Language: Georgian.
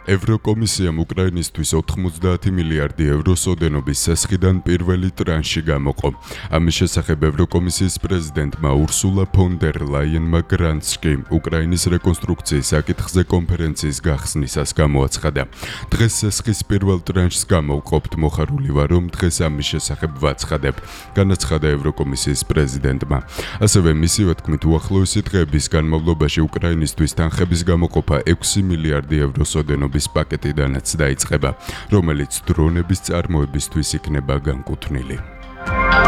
ევროკომისიამ უკრაინისთვის 90 მილიარდი ევროს ოდენობის სასხიდან პირველი ტრანში გამოყო. ამის შესახებ ევროკომისიის პრეზიდენტმა ურსულა ფონ დერ ლაიენმა გრანცკი უკრაინის რეკონსტრუქციის საკითხზე კონფერენციის გახსნისას გამოაცხადა. დღეს სასხის პირველ ტრანშს გამოვყოფთ, მოხარული ვარ, რომ დღეს ამის შესახებ ვაცხადებ, განაცხადა ევროკომისიის პრეზიდენტმა. ასევე მისივე თქმით, უახლოესი დღეების განმავლობაში უკრაინისთვის თანხების გამოყოფა 6 მილიარდი ევროს ოდენობის პაკეტიდანაც დაიწყება, რომელიც დრონების წარმოებისთვის იქნება განკუთვნილი.